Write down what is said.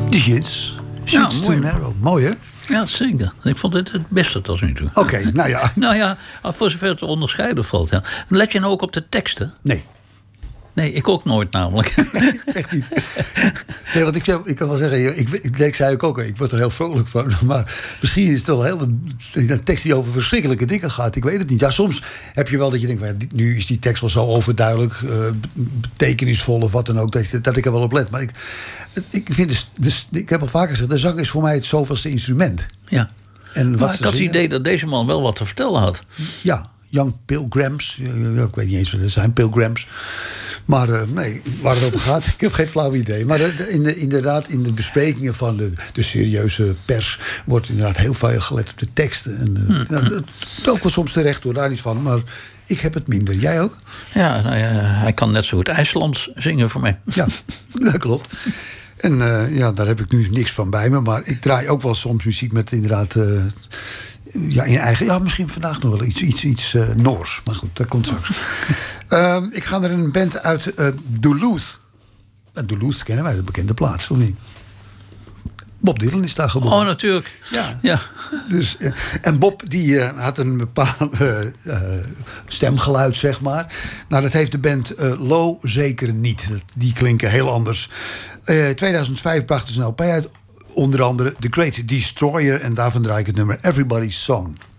De Shins. Shins Too Narrow. Mooi, hè? Ja, zeker. Ik vond dit het beste tot nu toe. Oké, nou ja. Nou ja, voor zover het te onderscheiden valt. Ja. Let je nou ook op de teksten? Nee. Nee, ik ook nooit namelijk. Echt niet. Nee, want ik kan wel zeggen, ik zei ook, ik word er heel vrolijk van. Maar misschien is het wel een tekst die over verschrikkelijke dingen gaat. Ik weet het niet. Ja, soms heb je wel dat je denkt, nu is die tekst wel zo overduidelijk, betekenisvol of wat dan ook, dat ik er wel op let. Maar ik vind, ik heb al vaker gezegd, de zang is voor mij het zoveelste instrument. Ja. En maar ik had het idee dat deze man wel wat te vertellen had. Ja. Young Pilgrims. Ik weet niet eens wat het zijn, Pilgrims. Maar nee, waar het over gaat, ik heb geen flauw idee. Maar inderdaad, in de besprekingen van de serieuze pers wordt inderdaad heel veel gelet op de teksten. En, ook wel soms terecht hoor, daar niet van. Maar ik heb het minder. Jij ook? Ja, nou ja, hij kan net zo goed IJslands zingen voor mij. Ja, dat klopt. En daar heb ik nu niks van bij me. Maar ik draai ook wel soms muziek met inderdaad... in eigen... Ja, misschien vandaag nog wel iets Noors. Maar goed, dat komt straks. Ik ga naar een band uit Duluth. Duluth kennen wij, de bekende plaats, of niet? Bob Dylan is daar geboren. Oh, natuurlijk. Ja. Dus, en Bob die had een bepaald stemgeluid, zeg maar. Nou, dat heeft de band Low zeker niet. Die klinken heel anders. 2005 brachten ze een LP uit. Onder andere The Great Destroyer. En daarvan draai ik het nummer Everybody's Song.